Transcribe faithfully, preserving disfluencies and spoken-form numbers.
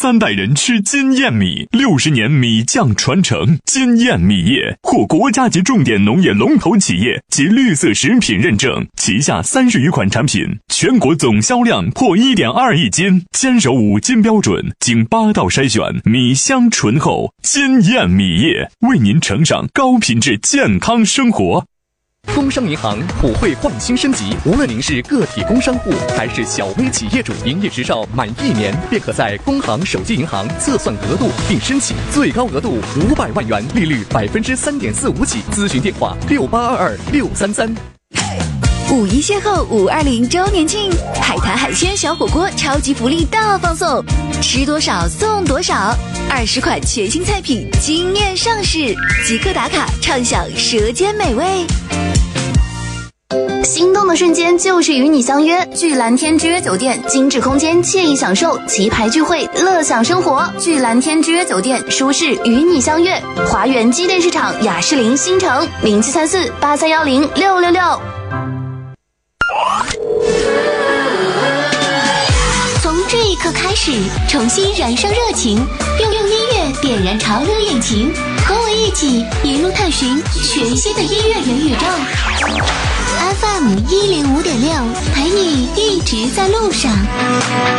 三代人吃金燕米，六十年米酱传承。金燕米业获国家级重点农业龙头企业及绿色食品认证，旗下三十余款产品，全国总销量破 一点二亿斤，坚守五金标准，经八道筛选，米香醇厚。金燕米业为您呈上高品质健康生活。 工商银行普惠换新升级，无论您是个体工商户还是小微企业主，营业执照满一年便可在工行手机银行测算额度并申请，最高额度五百万元，利率百分之三点四五起。咨询电话六八二二六三三。 五一邂逅五二零周年庆，海苔海鲜小火锅超级福利大放送，吃多少送多少，二十款全新菜品惊艳上市，即刻打卡畅享舌尖美味。 心动的瞬间就是与你相约，聚蓝天之约酒店，精致空间，惬意享受，棋牌聚会，乐享生活。聚蓝天之约酒店，舒适与你相约。华园机电市场雅士林新城零七三四八三幺零六六六。 从这一刻开始，重新燃烧热情，用用音乐点燃潮流引擎，和我一起一路探寻全新的音乐元宇宙。F M 一零五点六，陪你一直在路上。